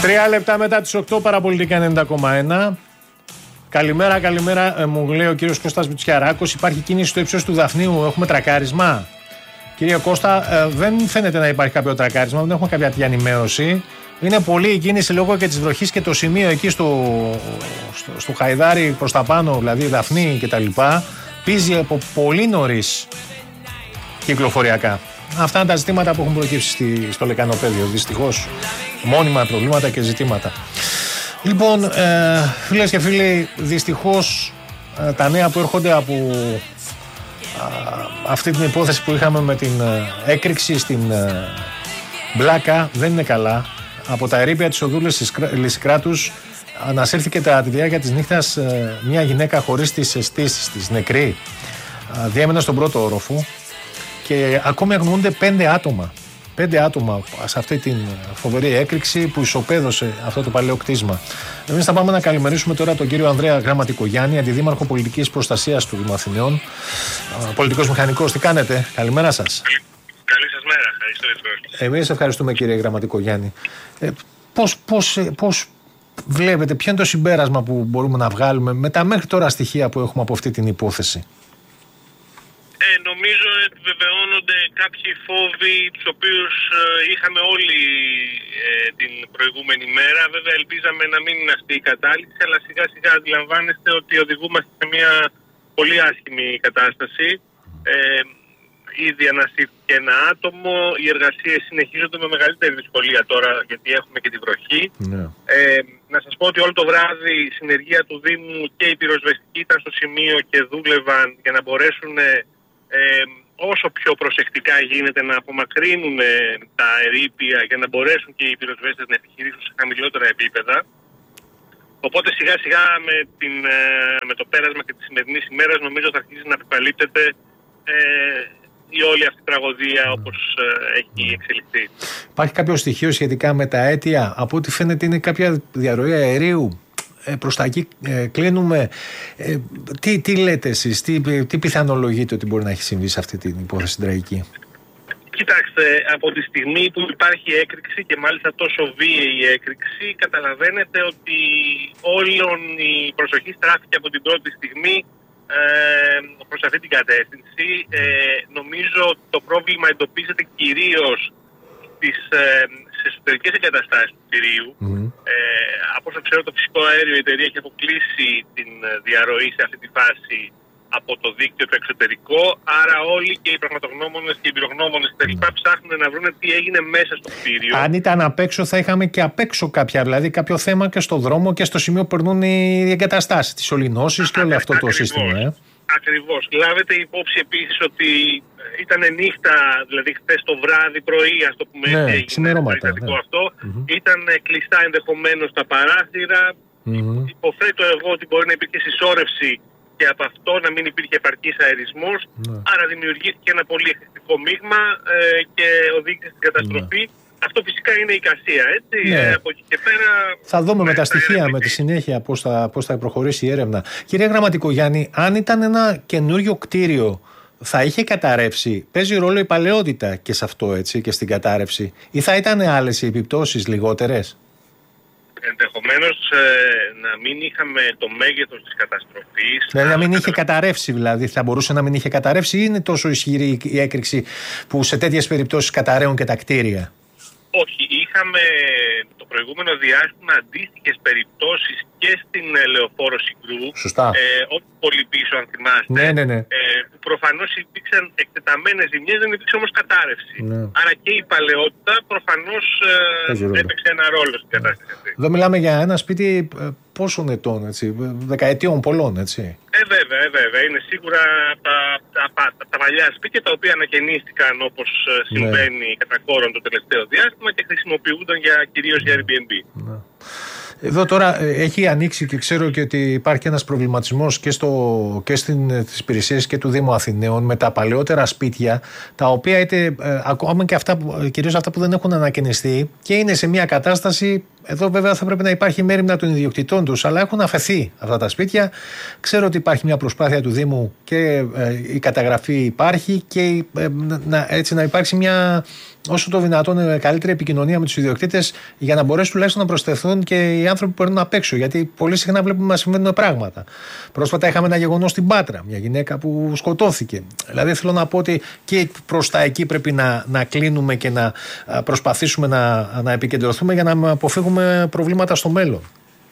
3 λεπτά μετά τις 8, Παραπολιτικά 90,1. Καλημέρα, καλημέρα, μου λέει ο κύριος Κώστας Μπουτσιαράκος. Υπάρχει κίνηση στο ύψος του Δαφνίου, έχουμε τρακάρισμα. Κύριε Κώστα, δεν φαίνεται να υπάρχει κάποιο τρακάρισμα, δεν έχουμε κάποια τέτοια ενημέρωση. Είναι πολύ η κίνηση λόγω και της βροχής και το σημείο εκεί στο Χαϊδάρι προς τα πάνω, δηλαδή Δαφνή κτλ. Πίζει από πολύ νωρίς κυκλοφοριακά. Αυτά είναι τα ζητήματα που έχουν προκύψει στο λεκανοπέδιο. Δυστυχώς, μόνιμα προβλήματα και ζητήματα. Λοιπόν, φίλες και φίλοι, δυστυχώς τα νέα που έρχονται από αυτή την υπόθεση που είχαμε με την έκρηξη στην Μπλάκα δεν είναι καλά. Από τα ερείπια της οδού Λυσικράτους ανασύρθηκε κατά τη διάρκεια της νύχτας μια γυναίκα χωρίς τις αισθήσεις της, νεκρή. Διέμενε στον πρώτο όροφο και ακόμη αγνοούνται 5 άτομα. 5 άτομα σε αυτή την φοβερή έκρηξη που ισοπαίδωσε αυτό το παλαιό κτίσμα. Εμείς θα πάμε να καλημερίσουμε τώρα τον κύριο Ανδρέα Γραμματικογιάννη, αντιδήμαρχο πολιτικής προστασίας του Δήμου Αθηναίων, πολιτικός μηχανικός. Τι κάνετε, καλημέρα σας. Καλή σας μέρα, ευχαριστώ. Εμείς ευχαριστούμε, κύριε Γραμματικογιάννη. Πώς βλέπετε, ποιο είναι το συμπέρασμα που μπορούμε να βγάλουμε με τα μέχρι τώρα στοιχεία που έχουμε από αυτή την υπόθεση? Νομίζω επιβεβαιώνονται κάποιοι φόβοι τους οποίους είχαμε όλοι την προηγούμενη μέρα. Βέβαια ελπίζαμε να μην είναι αυτή η κατάληξη, αλλά σιγά σιγά αντιλαμβάνεστε ότι οδηγούμαστε σε μια πολύ άσχημη κατάσταση. Ήδη ανασύρθηκε ένα άτομο, οι εργασίες συνεχίζονται με μεγαλύτερη δυσκολία τώρα γιατί έχουμε και τη βροχή. Ναι. Να σας πω ότι όλο το βράδυ η συνεργεία του Δήμου και οι πυροσβεστικοί ήταν στο σημείο και δούλευαν για να μπορέσουν όσο πιο προσεκτικά γίνεται να απομακρύνουν τα ερείπια για να μπορέσουν και οι πυροσβέστες να επιχειρήσουν σε χαμηλότερα επίπεδα. Οπότε σιγά σιγά με το πέρασμα και της σημερινής ημέρας νομίζω θα αρχίσει να αποκαλύπτεται η όλη αυτή η τραγωδία όπως έχει εξελιχθεί. Υπάρχει κάποιο στοιχείο σχετικά με τα αίτια? Από ό,τι φαίνεται είναι κάποια διαρροή αερίου. Προς τα εκεί κλείνουμε. Τι λέτε εσείς, τι πιθανολογείτε ότι μπορεί να έχει συμβεί σε αυτή την υπόθεση τραγική? Κοιτάξτε, από τη στιγμή που υπάρχει έκρηξη και μάλιστα τόσο βίαιη η έκρηξη, καταλαβαίνετε ότι όλη η προσοχή στράφηκε από την πρώτη στιγμή προς αυτή την κατεύθυνση. Νομίζω ότι το πρόβλημα εντοπίζεται κυρίως στις εσωτερικές εγκαταστάσεις του κτηρίου. Από όσο ξέρω, το φυσικό αέριο η εταιρεία έχει αποκλείσει την διαρροή σε αυτή τη φάση από το δίκτυο το εξωτερικό. Άρα όλοι και οι πραγματογνώμονες και οι εμπειρογνώμονες ψάχνουν να βρουν τι έγινε μέσα στο κτίριο. Αν ήταν απ' έξω θα είχαμε και απ' έξω δηλαδή κάποιο θέμα και στο δρόμο και στο σημείο που περνούν οι εγκαταστάσεις, τις ολυνώσεις και όλο αυτό το σύστημα. Ακριβώς. Λάβετε υπόψη επίσης ότι ήταν νύχτα, δηλαδή χθες το βράδυ, πρωί, ας το πούμε, αυτό. Ήταν κλειστά ενδεχομένως τα παράθυρα. Υποθέτω εγώ ότι μπορεί να υπήρχε συσσόρευση και από αυτό να μην υπήρχε επαρκής αερισμός. Άρα δημιουργήθηκε ένα πολύ εκρηκτικό μείγμα και οδήγησε στην καταστροφή. Αυτό φυσικά είναι η εικασία, έτσι. Από εκεί και πέρα. Θα δούμε με τα στοιχεία, με τη συνέχεια πώς θα προχωρήσει η έρευνα. Κύριε Γραμματικογιάννη, αν ήταν ένα καινούριο κτίριο, θα είχε καταρρεύσει? Παίζει ρόλο η παλαιότητα και σε αυτό, έτσι, και στην κατάρρευση? Ή θα ήταν άλλες οι επιπτώσεις, λιγότερες? Ενδεχομένως να μην είχαμε το μέγεθος της καταστροφής. Δηλαδή να μην είχε καταρρεύσει, δηλαδή θα μπορούσε να μην είχε καταρρεύσει, ή είναι τόσο ισχυρή η έκρηξη που σε τέτοιες περιπτώσεις καταραίουν και τα κτίρια? Όχι, είχαμε το προηγούμενο διάστημα αντίστοιχες περιπτώσεις και στην Λεωφόρο Συγκρού. Σωστά. Όπου πολύ πίσω, αν θυμάστε. Ναι. Που προφανώς υπήρξαν εκτεταμένες ζημιές, δεν υπήρξε όμως κατάρρευση. Άρα και η παλαιότητα προφανώς έπαιξε ένα ρόλο στην κατάσταση αυτή. Εδώ μιλάμε για ένα σπίτι πόσων ετών, έτσι, δεκαετιών πολλών, έτσι. Βέβαια. Είναι σίγουρα τα παλιά σπίτια τα οποία ανακαινίστηκαν όπως συμβαίνει κατά κόρον το τελευταίο διάστημα και χρησιμοποιούνταν κυρίως για Airbnb. Εδώ τώρα έχει ανοίξει και ξέρω και ότι υπάρχει ένας προβληματισμός και στις υπηρεσίες και του Δήμου Αθηναίων με τα παλαιότερα σπίτια, τα οποία ακόμα και κυρίως αυτά που δεν έχουν ανακαινιστεί και είναι σε μια κατάσταση Εδώ βέβαια θα πρέπει να υπάρχει μέριμνα των ιδιοκτητών τους, αλλά έχουν αφαιθεί αυτά τα σπίτια. Ξέρω ότι υπάρχει μια προσπάθεια του Δήμου και η καταγραφή υπάρχει και έτσι να υπάρξει μια όσο το δυνατόν καλύτερη επικοινωνία με τους ιδιοκτήτες για να μπορέσουν τουλάχιστον να προσθεθούν και οι άνθρωποι που παίρνουν απ' έξω. Γιατί πολύ συχνά βλέπουμε να συμβαίνουν πράγματα. Πρόσφατα είχαμε ένα γεγονός στην Πάτρα, μια γυναίκα που σκοτώθηκε. Δηλαδή θέλω να πω ότι και προς τα εκεί πρέπει να κλείνουμε και να προσπαθήσουμε να επικεντρωθούμε για να αποφύγουμε προβλήματα στο μέλλον.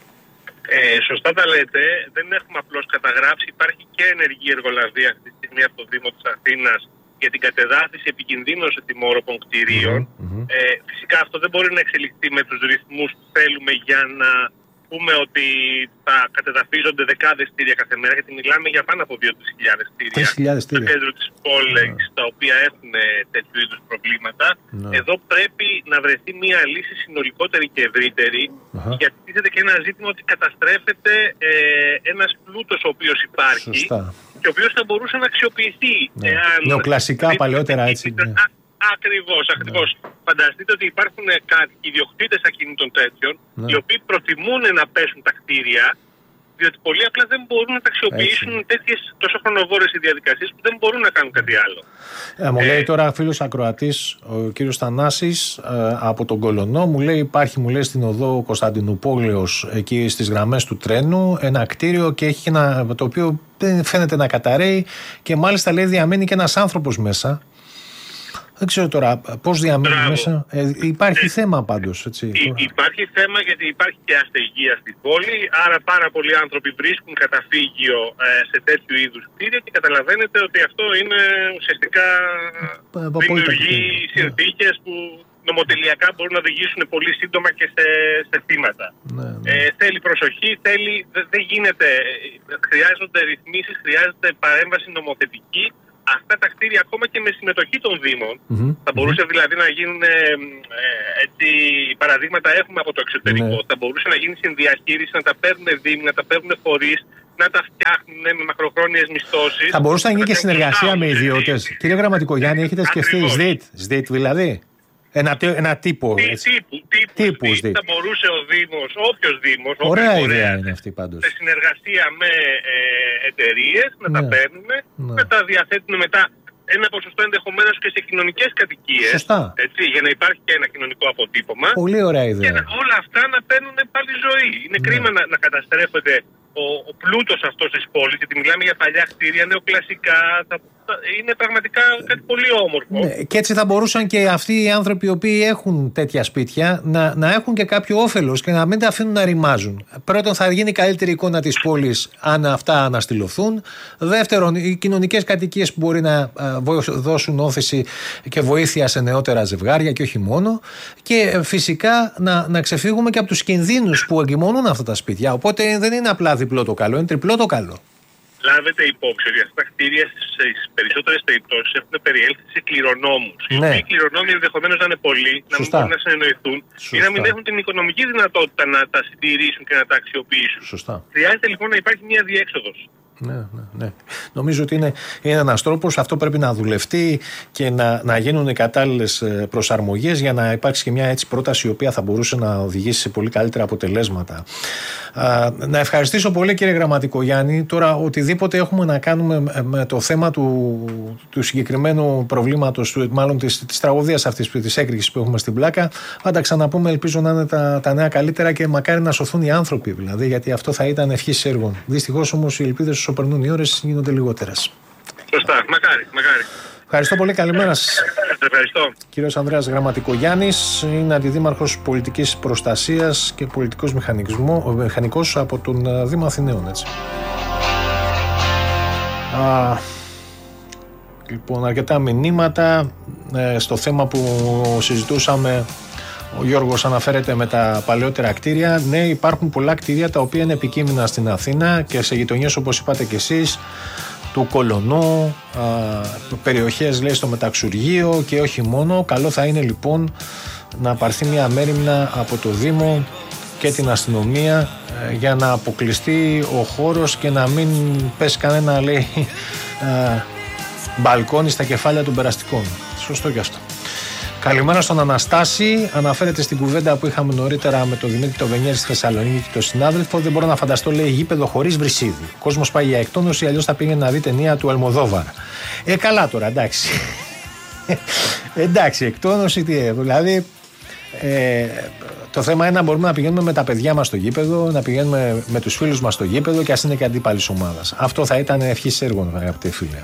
Σωστά τα λέτε. Δεν έχουμε απλώς καταγράψει. Υπάρχει και ενεργή εργολαβία αυτή τη στιγμή από το Δήμο της Αθήνας για την κατεδάφιση επικινδύνων σε τιμόρροπων κτηρίων. Φυσικά αυτό δεν μπορεί να εξελιχθεί με τους ρυθμούς που θέλουμε για να πούμε ότι θα κατεδαφίζονται δεκάδες κτίρια κάθε μέρα, γιατί μιλάμε για πάνω από 2.000 κτίρια στο κέντρο της πόλης, τα οποία έχουν τέτοιου είδους προβλήματα. Εδώ πρέπει να βρεθεί μια λύση συνολικότερη και ευρύτερη, γιατί τίθεται και ένα ζήτημα ότι καταστρέφεται ένας πλούτος ο οποίος υπάρχει. Σωστά. Και ο οποίος θα μπορούσε να αξιοποιηθεί. Νεοκλασικά παλαιότερα έτσι. Ακριβώς. Φανταστείτε ότι υπάρχουν ιδιοκτήτες ακινήτων τέτοιων, οι οποίοι προτιμούν να πέσουν τα κτίρια, διότι πολύ απλά δεν μπορούν να τα αξιοποιήσουν τέτοιες τόσο χρονοβόρες οι διαδικασίες που δεν μπορούν να κάνουν κάτι άλλο. Μου λέει τώρα φίλος ακροατής, ο κύριος Θανάσης από τον Κολωνό, μου λέει υπάρχει στην οδό Κωνσταντινούπολεως, εκεί στις γραμμές του τρένου, ένα κτίριο και έχει το οποίο δεν φαίνεται να καταραίει και μάλιστα λέει διαμένει και ένας άνθρωπος μέσα. Δεν ξέρω τώρα πώς διαμένει μέσα. Υπάρχει θέμα πάντως. Υπάρχει θέμα γιατί υπάρχει και αστεγία στην πόλη. Άρα πάρα πολλοί άνθρωποι βρίσκουν καταφύγιο σε τέτοιου είδους κτίρια και καταλαβαίνετε ότι αυτό είναι ουσιαστικά δημιουργεί συνθήκες που νομοτελειακά μπορούν να οδηγήσουν πολύ σύντομα και σε θύματα. Θέλει προσοχή, δεν γίνεται. Χρειάζονται ρυθμίσεις, χρειάζεται παρέμβαση νομοθετική. Αυτά τα κτίρια ακόμα και με συμμετοχή των Δήμων θα μπορούσε δηλαδή να γίνουν έτσι, παραδείγματα έχουμε από το εξωτερικό. Θα μπορούσε να γίνει συνδιαχείριση, να τα παίρνουν Δήμοι, να τα παίρνουν φορείς, να τα φτιάχνουν με μακροχρόνιες μισθώσεις. Θα μπορούσε να γίνει και συνεργασία με ιδιώτες. Κύριε Γραμματικογιάννη, έχετε σκεφτεί ΣΔΙΤ δηλαδή? Ένα τύπο. Τύπου θα μπορούσε ο Δήμος, όποιος Δήμος, ωραία ιδέα είναι αυτή πάντως, σε συνεργασία με εταιρείες να τα παίρνουν, να τα διαθέτουν μετά ένα ποσοστό ενδεχομένως και σε κοινωνικές κατοικίες. Σωστά. Έτσι, για να υπάρχει και ένα κοινωνικό αποτύπωμα. Πολύ ωραία ιδέα. Και όλα αυτά να παίρνουν πάλι ζωή. Είναι κρίμα να καταστρέφεται ο πλούτος αυτός της πόλης, γιατί μιλάμε για παλιά κτίρια, νεοκλασικά. Είναι πραγματικά κάτι πολύ όμορφο. Και έτσι θα μπορούσαν και αυτοί οι άνθρωποι οι οποίοι έχουν τέτοια σπίτια να έχουν και κάποιο όφελος και να μην τα αφήνουν να ρημάζουν. Πρώτον, θα γίνει καλύτερη εικόνα της πόλης αν αυτά αναστηλωθούν. Δεύτερον, οι κοινωνικές κατοικίες που μπορεί να δώσουν όθηση και βοήθεια σε νεότερα ζευγάρια και όχι μόνο. Και φυσικά να ξεφύγουμε και από τους κινδύνους που εγκυμονούν αυτά τα σπίτια. Οπότε δεν είναι απλά διπλό το καλό, είναι τριπλό το καλό. Λάβετε υπόψη ότι αυτά τα κτίρια στις περισσότερες περιπτώσεις έχουν περιέλθει σε κληρονόμους. Οι οποίοι κληρονόμοι ενδεχομένως να είναι πολλοί, να μην μπορούν να συνεννοηθούν ή να μην έχουν την οικονομική δυνατότητα να τα συντηρήσουν και να τα αξιοποιήσουν. Χρειάζεται λοιπόν να υπάρχει μια διέξοδος. Ναι. Νομίζω ότι είναι ένας τρόπος. Αυτό πρέπει να δουλευτεί και να γίνουν οι κατάλληλες προσαρμογές για να υπάρξει και μια έτσι πρόταση η οποία θα μπορούσε να οδηγήσει σε πολύ καλύτερα αποτελέσματα. Να ευχαριστήσω πολύ, κύριε Γραμματικογιάννη. Τώρα οτιδήποτε έχουμε να κάνουμε με το θέμα του συγκεκριμένου προβλήματος, μάλλον της τραγωδίας αυτής της έκρηξης που έχουμε στην Πλάκα, θα τα ξαναπούμε. Ελπίζω να είναι τα νέα καλύτερα και μακάρι να σωθούν οι άνθρωποι, δηλαδή, γιατί αυτό θα ήταν ευχής έργων. Δυστυχώς όμως οι ελπίδες όσο περνούν οι ώρες γίνονται λιγότερες. Σωστά. Μακάρι. Ευχαριστώ πολύ. Καλημέρα σας. Ευχαριστώ. Κύριος Ανδρέας Γραμματικογιάννης είναι αντιδήμαρχος πολιτικής προστασίας και πολιτικός μηχανικός από τον Δήμο Αθηναίων. Έτσι. Λοιπόν, αρκετά μηνύματα στο θέμα που συζητούσαμε. Ο Γιώργος αναφέρεται με τα παλαιότερα κτίρια. Ναι, υπάρχουν πολλά κτίρια τα οποία είναι επικείμενα στην Αθήνα και σε γειτονιές, όπως είπατε και εσείς, του Κολωνού, περιοχές λέει στο Μεταξουργείο και όχι μόνο. Καλό θα είναι λοιπόν να πάρθει μια μέριμνα από το Δήμο και την αστυνομία για να αποκλειστεί ο χώρος και να μην πέσει κανένα, λέει, μπαλκόνι στα κεφάλια των περαστικών. Σωστό και αυτό. Καλημέρα στον Αναστάση. Αναφέρεται στην κουβέντα που είχαμε νωρίτερα με τον Δημήτρη Τοβενιέρη στη Θεσσαλονίκη και τον συνάδελφο. Δεν μπορώ να φανταστώ, λέει, γήπεδο χωρίς Βρυσίδη. Ο κόσμος πάει για εκτόνωση, αλλιώς θα πήγαινε να δει ταινία του Αλμοδόβαρ. Καλά τώρα, εντάξει. Εντάξει, εκτόνωση τι, δηλαδή. Το θέμα είναι να μπορούμε να πηγαίνουμε με τα παιδιά μας στο γήπεδο, να πηγαίνουμε με τους φίλους μας στο γήπεδο και ας είναι και αντίπαλης ομάδας. Αυτό θα ήταν ευχής έργων, αγαπητέ φίλε.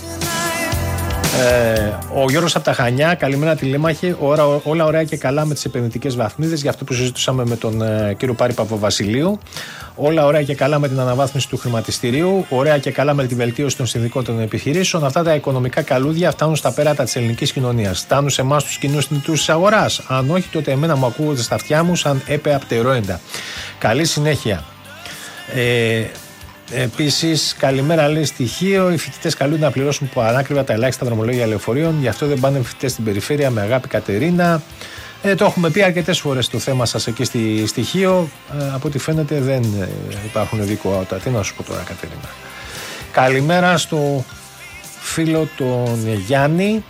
Ο Γιώργος από τα Χανιά, καλημέρα τηλέμαχε. Όλα ωραία και καλά με τις επενδυτικές βαθμίδες, για αυτό που συζητούσαμε με τον κύριο Πάρη Παπαβασιλείου. Όλα ωραία και καλά με την αναβάθμιση του χρηματιστηρίου. Ωραία και καλά με τη βελτίωση των συνδικών των επιχειρήσεων. Αυτά τα οικονομικά καλούδια φτάνουν στα πέρατα της ελληνικής κοινωνίας. Φτάνουν σε εμάς τους κοινούς θνητούς της αγοράς. Αν όχι, τότε εμένα μου ακούγονται στα αυτιά μου σαν έπεα πτερόεντα. Καλή συνέχεια. Επίσης, καλημέρα, λέει, στοιχείο. Οι φοιτητές καλούνται να πληρώσουν ανάκριβα τα ελάχιστα δρομολόγια λεωφορείων. Γι' αυτό δεν πάνε φοιτητές στην περιφέρεια. Με αγάπη, Κατερίνα. Το έχουμε πει αρκετές φορές το θέμα σας εκεί στη στοιχείο. Από ό,τι φαίνεται δεν υπάρχουν δικαιώματα. Τι να σου πω τώρα, Κατερίνα. Καλημέρα στο φίλο τον Γιάννη.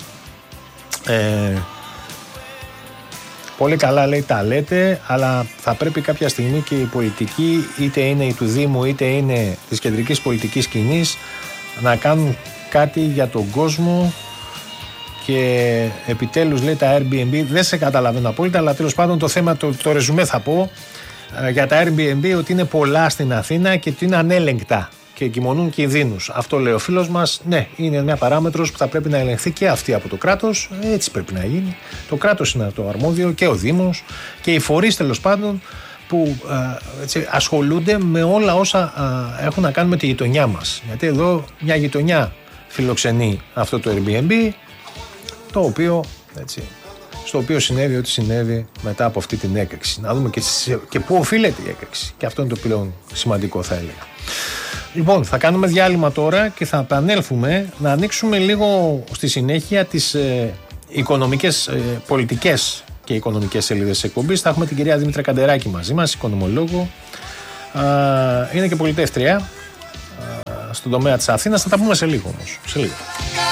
Πολύ καλά, λέει, τα λέτε, αλλά θα πρέπει κάποια στιγμή και η πολιτική, είτε είναι η του Δήμου είτε είναι της κεντρικής πολιτικής σκηνής, να κάνουν κάτι για τον κόσμο. Και επιτέλους, λέει, τα Airbnb, δεν σε καταλαβαίνω απόλυτα, αλλά τέλος πάντων το θέμα, το ρεζουμέ θα πω για τα Airbnb, ότι είναι πολλά στην Αθήνα και ότι είναι ανέλεγκτα και εγκυμονούν κινδύνους. Αυτό λέει ο φίλος μας. Ναι, είναι μια παράμετρος που θα πρέπει να ελεγχθεί και αυτή από το κράτος. Έτσι πρέπει να γίνει. Το κράτος είναι το αρμόδιο και ο Δήμος και οι φορείς, τέλος πάντων, που ασχολούνται με όλα όσα έχουν να κάνουν με τη γειτονιά μας. Γιατί εδώ μια γειτονιά φιλοξενεί αυτό το Airbnb, το οποίο, έτσι, στο οποίο συνέβη ό,τι συνέβη μετά από αυτή την έκρηξη. Να δούμε και πού οφείλεται η έκρηξη. Και αυτό είναι το πλέον σημαντικό, θα έλεγα. Λοιπόν, θα κάνουμε διάλειμμα τώρα και θα επανέλθουμε να ανοίξουμε λίγο στη συνέχεια τις οικονομικές, πολιτικές και οικονομικές σελίδες της εκπομπής. Θα έχουμε την κυρία Δήμητρα Καντεράκη μαζί μας, οικονομολόγο. Είναι και πολιτεύτρια στον τομέα της Αθήνας. Θα τα πούμε σε λίγο όμως. Σε λίγο.